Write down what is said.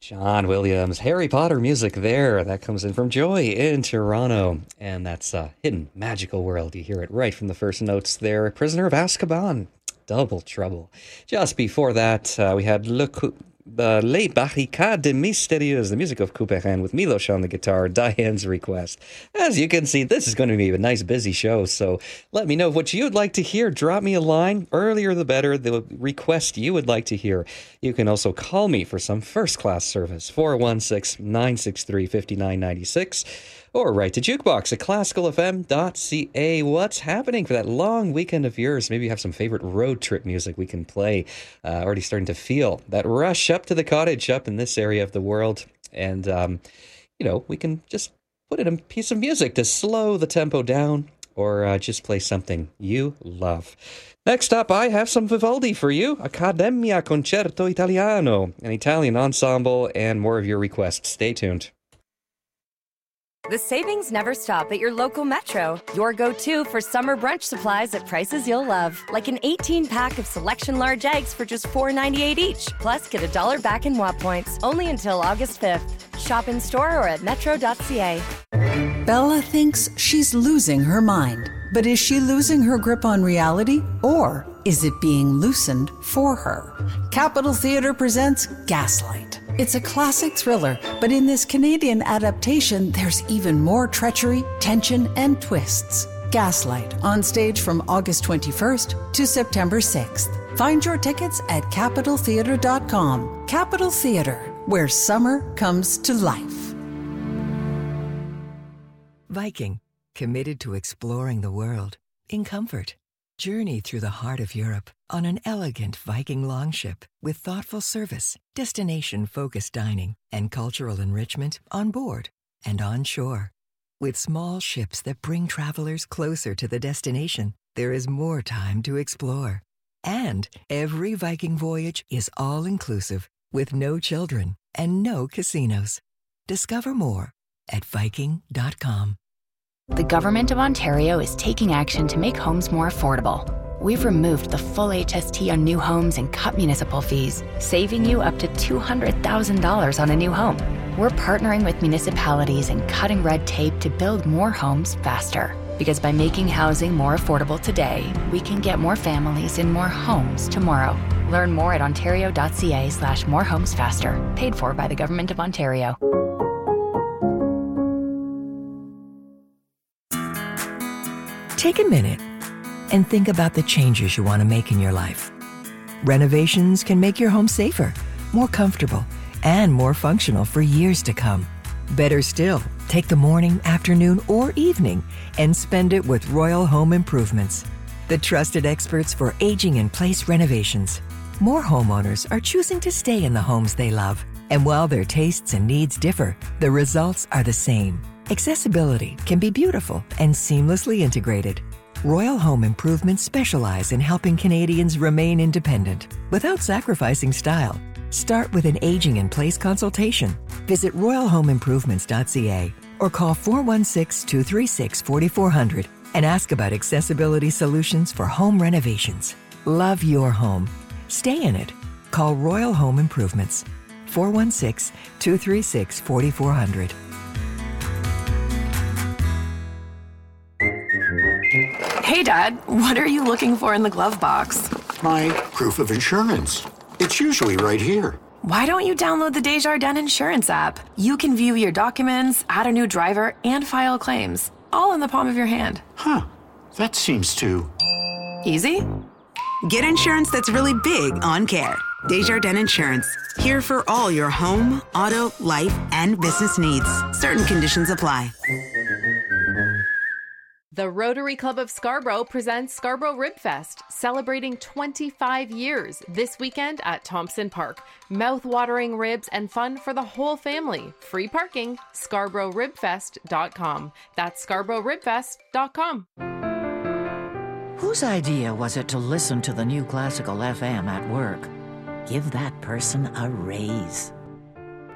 John Williams, Harry Potter music there. That comes in from Joy in Toronto. And that's Hidden Magical World. You hear it right from the first notes there. Prisoner of Azkaban, Double Trouble. Just before that, we had Les Barricades Mystérieuses, the music of Couperin with Milos on the guitar, Diane's request. As you can see, this is going to be a nice busy show, so let me know what you'd like to hear. Drop me a line. Earlier the better, the request you would like to hear. You can also call me for some first-class service, 416-963-5996, or write to jukebox at classicalfm.ca. What's happening for that long weekend of yours? Maybe you have some favorite road trip music we can play. Already starting to feel that rush up to the cottage up in this area of the world. And, we can just put in a piece of music to slow the tempo down or just play something you love. Next up, I have some Vivaldi for you. Accademia Concerto Italiano, an Italian ensemble, and more of your requests. Stay tuned. The savings never stop at your local Metro. Your go-to for summer brunch supplies at prices you'll love. Like an 18-pack of Selection large eggs for just $4.98 each. Plus, get $1 back in WAP points. Only until August 5th. Shop in-store or at metro.ca. Bella thinks she's losing her mind. But is she losing her grip on reality? Or is it being loosened for her? Capitol Theatre presents Gaslight. It's a classic thriller, but in this Canadian adaptation, there's even more treachery, tension, and twists. Gaslight, on stage from August 21st to September 6th. Find your tickets at CapitolTheatre.com. Capitol Theatre, where summer comes to life. Viking, committed to exploring the world in comfort. Journey through the heart of Europe on an elegant Viking longship with thoughtful service, destination-focused dining, and cultural enrichment on board and on shore. With small ships that bring travelers closer to the destination, there is more time to explore. And every Viking voyage is all-inclusive with no children and no casinos. Discover more at Viking.com. The Government of Ontario is taking action to make homes more affordable. We've removed the full HST on new homes and cut municipal fees, saving you up to $200,000 on a new home. We're partnering with municipalities and cutting red tape to build more homes faster. Because by making housing more affordable today, we can get more families in more homes tomorrow. Learn more at ontario.ca/morehomesfaster. Paid for by the Government of Ontario. Take a minute and think about the changes you want to make in your life. Renovations can make your home safer, more comfortable, and more functional for years to come. Better still, take the morning, afternoon, or evening and spend it with Royal Home Improvements, the trusted experts for aging-in-place renovations. More homeowners are choosing to stay in the homes they love. And while their tastes and needs differ, the results are the same. Accessibility can be beautiful and seamlessly integrated. Royal Home Improvements specialize in helping Canadians remain independent without sacrificing style. Start with an aging-in-place consultation. Visit royalhomeimprovements.ca or call 416-236-4400 and ask about accessibility solutions for home renovations. Love your home. Stay in it. Call Royal Home Improvements. 416-236-4400. Hey, Dad, what are you looking for in the glove box? My proof of insurance. It's usually right here. Why don't you download the Desjardins Insurance app? You can view your documents, add a new driver, and file claims, all in the palm of your hand. Huh. That seems too... easy? Get insurance that's really big on care. Desjardins Insurance. Here for all your home, auto, life, and business needs. Certain conditions apply. The Rotary Club of Scarborough presents Scarborough Rib Fest, celebrating 25 years this weekend at Thompson Park. Mouth-watering ribs and fun for the whole family. Free parking, scarboroughRibFest.com. That's scarboroughRibFest.com. Whose idea was it to listen to the new Classical FM at work? Give that person a raise.